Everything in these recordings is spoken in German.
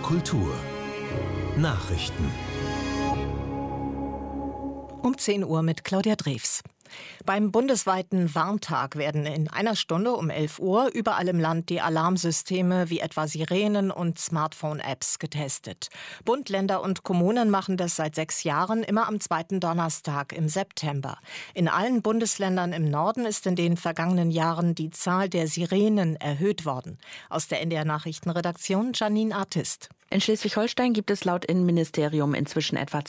Kultur Nachrichten. Um 10 Uhr mit Claudia Drews. Beim bundesweiten Warntag werden in einer Stunde um 11 Uhr überall im Land die Alarmsysteme wie etwa Sirenen und Smartphone-Apps getestet. Bund, Länder und Kommunen machen das seit 6 Jahren immer am zweiten Donnerstag im September. In allen Bundesländern im Norden ist in den vergangenen Jahren die Zahl der Sirenen erhöht worden. Aus der NDR Nachrichtenredaktion Janine Artist. In Schleswig-Holstein gibt es laut Innenministerium inzwischen etwa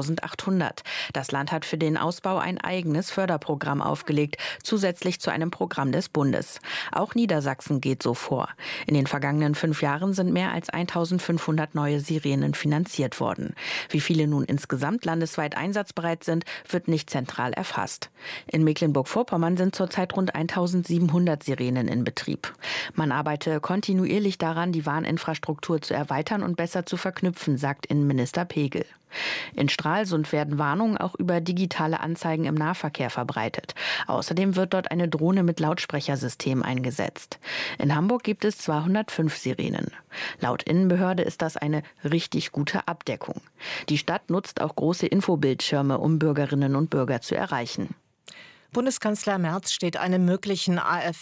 2800. Das Land hat für den Ausbau ein eigenes Förderprogramm aufgelegt, zusätzlich zu einem Programm des Bundes. Auch Niedersachsen geht so vor. In den vergangenen 5 Jahren sind mehr als 1500 neue Sirenen finanziert worden. Wie viele nun insgesamt landesweit einsatzbereit sind, wird nicht zentral erfasst. In Mecklenburg-Vorpommern sind zurzeit rund 1700 Sirenen in Betrieb. Man arbeite kontinuierlich daran, die Warninfrastruktur zu erweitern und besser zu verknüpfen, sagt Innenminister Pegel. In Stralsund werden Warnungen auch über digitale Anzeigen im Nahverkehr verbreitet. Außerdem wird dort eine Drohne mit Lautsprechersystem eingesetzt. In Hamburg gibt es 205 Sirenen. Laut Innenbehörde ist das eine richtig gute Abdeckung. Die Stadt nutzt auch große Infobildschirme, um Bürgerinnen und Bürger zu erreichen. Bundeskanzler Merz steht einem möglichen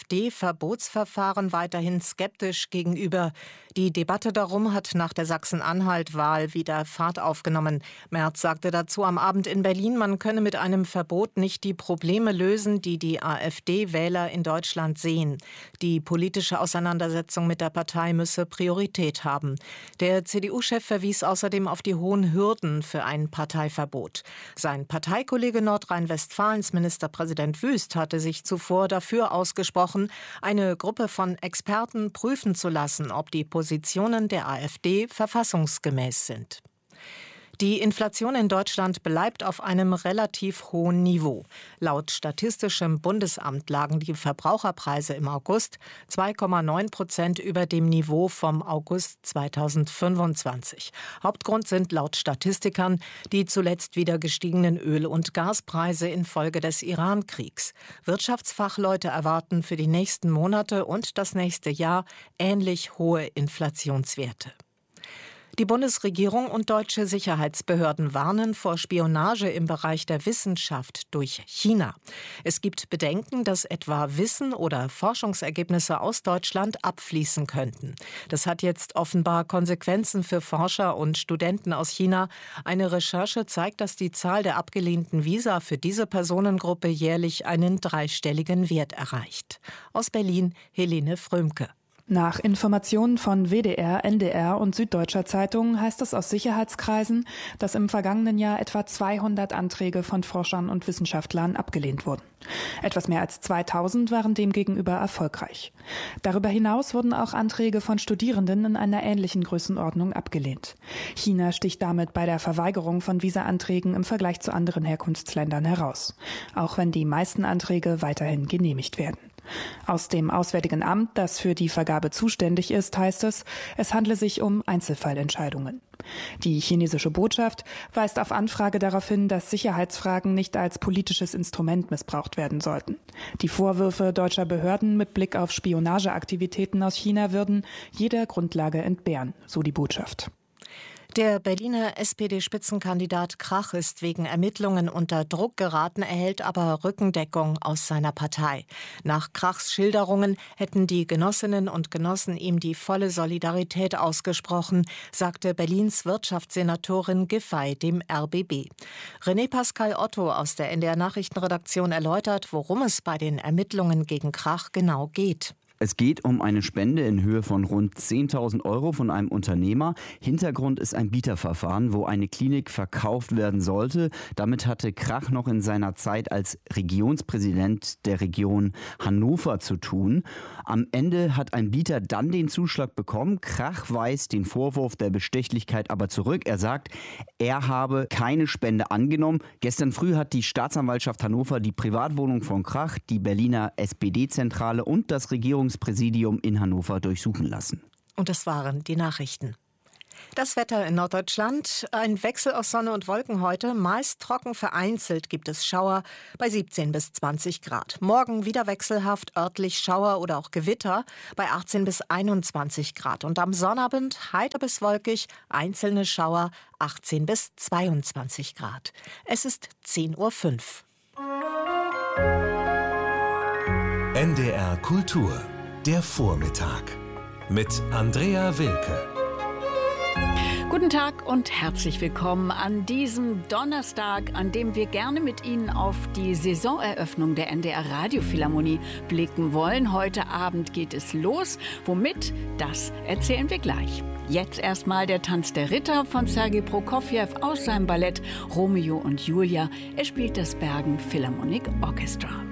AfD-Verbotsverfahren weiterhin skeptisch gegenüber. Die Debatte darum hat nach der Sachsen-Anhalt-Wahl wieder Fahrt aufgenommen. Merz sagte dazu am Abend in Berlin, man könne mit einem Verbot nicht die Probleme lösen, die die AfD-Wähler in Deutschland sehen. Die politische Auseinandersetzung mit der Partei müsse Priorität haben. Der CDU-Chef verwies außerdem auf die hohen Hürden für ein Parteiverbot. Sein Parteikollege Nordrhein-Westfalens Ministerpräsident Wüst hatte sich zuvor dafür ausgesprochen, eine Gruppe von Experten prüfen zu lassen, ob die Positionen der AfD verfassungsgemäß sind. Die Inflation in Deutschland bleibt auf einem relativ hohen Niveau. Laut Statistischem Bundesamt lagen die Verbraucherpreise im August 2,9% über dem Niveau vom August 2025. Hauptgrund sind laut Statistikern die zuletzt wieder gestiegenen Öl- und Gaspreise infolge des Iran-Kriegs. Wirtschaftsfachleute erwarten für die nächsten Monate und das nächste Jahr ähnlich hohe Inflationswerte. Die Bundesregierung und deutsche Sicherheitsbehörden warnen vor Spionage im Bereich der Wissenschaft durch China. Es gibt Bedenken, dass etwa Wissen oder Forschungsergebnisse aus Deutschland abfließen könnten. Das hat jetzt offenbar Konsequenzen für Forscher und Studenten aus China. Eine Recherche zeigt, dass die Zahl der abgelehnten Visa für diese Personengruppe jährlich einen dreistelligen Wert erreicht. Aus Berlin, Helene Frömke. Nach Informationen von WDR, NDR und Süddeutscher Zeitung heißt es aus Sicherheitskreisen, dass im vergangenen Jahr etwa 200 Anträge von Forschern und Wissenschaftlern abgelehnt wurden. Etwas mehr als 2000 waren demgegenüber erfolgreich. Darüber hinaus wurden auch Anträge von Studierenden in einer ähnlichen Größenordnung abgelehnt. China sticht damit bei der Verweigerung von Visa-Anträgen im Vergleich zu anderen Herkunftsländern heraus, auch wenn die meisten Anträge weiterhin genehmigt werden. Aus dem Auswärtigen Amt, das für die Vergabe zuständig ist, heißt es, es handle sich um Einzelfallentscheidungen. Die chinesische Botschaft weist auf Anfrage darauf hin, dass Sicherheitsfragen nicht als politisches Instrument missbraucht werden sollten. Die Vorwürfe deutscher Behörden mit Blick auf Spionageaktivitäten aus China würden jeder Grundlage entbehren, so die Botschaft. Der Berliner SPD-Spitzenkandidat Krach ist wegen Ermittlungen unter Druck geraten, erhält aber Rückendeckung aus seiner Partei. Nach Krachs Schilderungen hätten die Genossinnen und Genossen ihm die volle Solidarität ausgesprochen, sagte Berlins Wirtschaftssenatorin Giffey dem RBB. René Pascal Otto aus der NDR Nachrichtenredaktion erläutert, worum es bei den Ermittlungen gegen Krach genau geht. Es geht um eine Spende in Höhe von rund 10.000 € von einem Unternehmer. Hintergrund ist ein Bieterverfahren, wo eine Klinik verkauft werden sollte. Damit hatte Krach noch in seiner Zeit als Regionspräsident der Region Hannover zu tun. Am Ende hat ein Bieter dann den Zuschlag bekommen. Krach weist den Vorwurf der Bestechlichkeit aber zurück. Er sagt, er habe keine Spende angenommen. Gestern früh hat die Staatsanwaltschaft Hannover die Privatwohnung von Krach, die Berliner SPD-Zentrale und das Regierungspräsidium in Hannover durchsuchen lassen. Und das waren die Nachrichten. Das Wetter in Norddeutschland, ein Wechsel aus Sonne und Wolken heute, meist trocken, vereinzelt gibt es Schauer bei 17 bis 20 Grad. Morgen wieder wechselhaft, örtlich Schauer oder auch Gewitter bei 18 bis 21 Grad. Und am Sonnabend heiter bis wolkig, einzelne Schauer 18 bis 22 Grad. Es ist 10:05 Uhr. NDR Kultur, der Vormittag mit Andrea Wilke. Guten Tag und herzlich willkommen an diesem Donnerstag, an dem wir gerne mit Ihnen auf die Saisoneröffnung der NDR Radiophilharmonie blicken wollen. Heute Abend geht es los. Womit? Das erzählen wir gleich. Jetzt erstmal der Tanz der Ritter von Sergei Prokofjew aus seinem Ballett Romeo und Julia. Er spielt das Bergen Philharmonic Orchestra.